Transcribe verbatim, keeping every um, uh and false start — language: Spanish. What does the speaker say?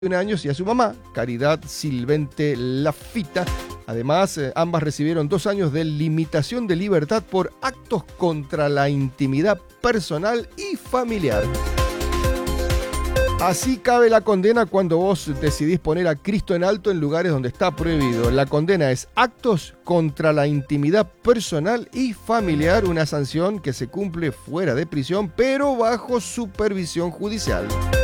años y a su mamá, Caridad Silvente Lafita. Además, eh, ambas recibieron dos años de limitación de libertad por actos contra la intimidad personal y familiar. Así cabe la condena cuando vos decidís poner a Cristo en alto en lugares donde está prohibido. La condena es actos contra la intimidad personal y familiar, una sanción que se cumple fuera de prisión, pero bajo supervisión judicial.